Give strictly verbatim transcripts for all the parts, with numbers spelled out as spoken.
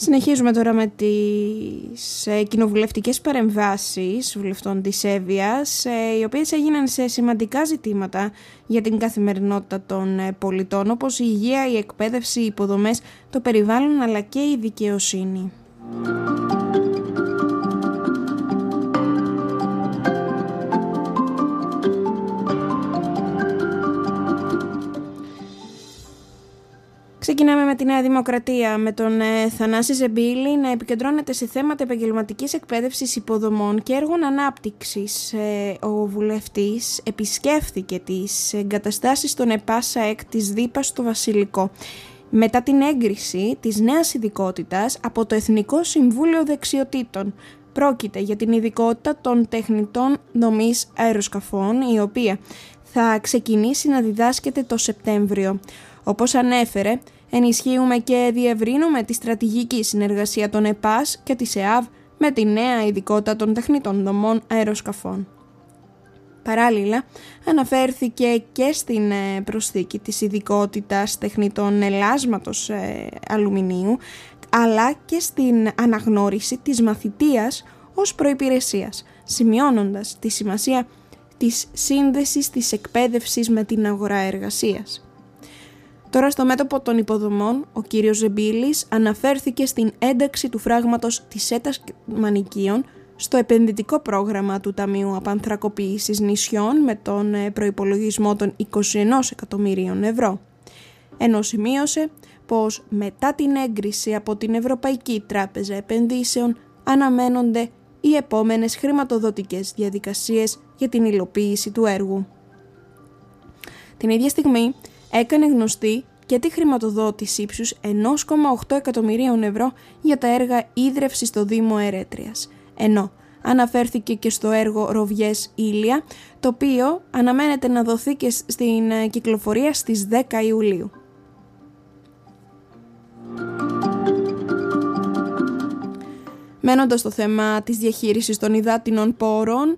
Συνεχίζουμε τώρα με τις ε, κοινοβουλευτικές παρεμβάσεις βουλευτών της Εύβοιας, ε, οι οποίες έγιναν σε σημαντικά ζητήματα για την καθημερινότητα των ε, πολιτών, όπως η υγεία, η εκπαίδευση, οι υποδομές, το περιβάλλον αλλά και η δικαιοσύνη. Ξεκινάμε με τη Νέα Δημοκρατία, με τον ε, Θανάση Ζεμπίλη να επικεντρώνεται σε θέματα επαγγελματικής εκπαίδευσης, υποδομών και έργων ανάπτυξης. Ε, ο βουλευτής επισκέφθηκε τις εγκαταστάσεις των ΕΠΑΣΑΕΚ της ΔΥΠΑ στο Βασιλικό, μετά την έγκριση της νέας ειδικότητας από το Εθνικό Συμβούλιο Δεξιοτήτων. Πρόκειται για την ειδικότητα των τεχνητών δομής αεροσκαφών, η οποία θα ξεκινήσει να διδάσκεται το Σεπτέμβριο. Όπως ανέφερε, ενισχύουμε και διευρύνουμε τη στρατηγική συνεργασία των ΕΠΑΣ και της ΕΑΒ με τη νέα ειδικότητα των τεχνητών δομών αεροσκαφών. Παράλληλα, αναφέρθηκε και στην προσθήκη της ειδικότητας τεχνητών ελάσματος αλουμινίου, αλλά και στην αναγνώριση της μαθητείας ως προϋπηρεσίας, σημειώνοντας τη σημασία της σύνδεσης της εκπαίδευσης με την αγορά εργασίας. Τώρα στο μέτωπο των υποδομών, ο κύριος Ζεμπίλης αναφέρθηκε στην ένταξη του φράγματος της ΕΤΑΣ Μανικίων στο επενδυτικό πρόγραμμα του Ταμείου Απανθρακοποίησης Νησιών με τον προϋπολογισμό των είκοσι ένα εκατομμυρίων ευρώ. Ενώ σημείωσε πως μετά την έγκριση από την Ευρωπαϊκή Τράπεζα Επενδύσεων αναμένονται οι επόμενες χρηματοδοτικές διαδικασίες για την υλοποίηση του έργου. Την ίδια στιγμή έκανε γνωστή και τη χρηματοδότηση ύψους ένα κόμμα οκτώ εκατομμυρίων ευρώ για τα έργα ίδρευσης στο Δήμο Ερέτριας, ενώ αναφέρθηκε και στο έργο Ροβιές Ήλια, το οποίο αναμένεται να δοθεί και στην κυκλοφορία στις δέκα Ιουλίου. Μένοντας στο θέμα της διαχείρισης των υδάτινων πόρων,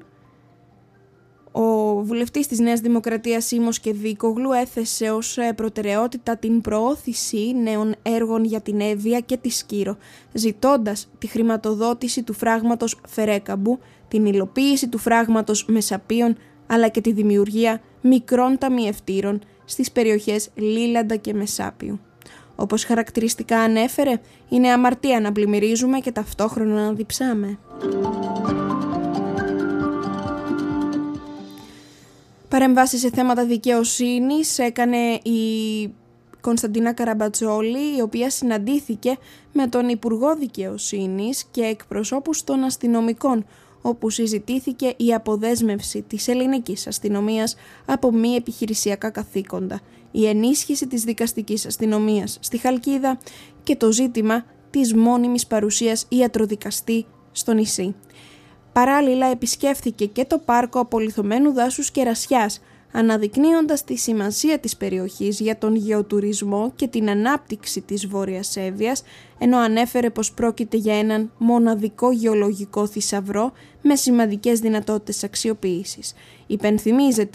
ο βουλευτής της Νέας Δημοκρατίας Σίμος Κεδίκογλου έθεσε ως προτεραιότητα την προώθηση νέων έργων για την Εύβοια και τη Σκύρο, ζητώντας τη χρηματοδότηση του φράγματος Φερέκαμπου, την υλοποίηση του φράγματος Μεσαπίων, αλλά και τη δημιουργία μικρών ταμιευτήρων στις περιοχές Λίλαντα και Μεσάπιου. Όπως χαρακτηριστικά ανέφερε, είναι αμαρτία να πλημμυρίζουμε και ταυτόχρονα να διψάμε. Παρεμβάσεις σε θέματα δικαιοσύνης έκανε η Κωνσταντίνα Καραμπατσόλη, η οποία συναντήθηκε με τον Υπουργό Δικαιοσύνης και εκπροσώπους των αστυνομικών, όπου συζητήθηκε η αποδέσμευση της ελληνικής αστυνομίας από μη επιχειρησιακά καθήκοντα, η ενίσχυση της δικαστικής αστυνομίας στη Χαλκίδα και το ζήτημα της μόνιμης παρουσίας ιατροδικαστή στο νησί. Παράλληλα επισκέφθηκε και το πάρκο απολιθωμένου δάσους Κερασιάς, αναδεικνύοντας τη σημασία της περιοχής για τον γεωτουρισμό και την ανάπτυξη της Βόρειας Εύβοιας, ενώ ανέφερε πως πρόκειται για έναν μοναδικό γεωλογικό θησαυρό με σημαντικές δυνατότητες αξιοποίησης. Υπενθυμίζεται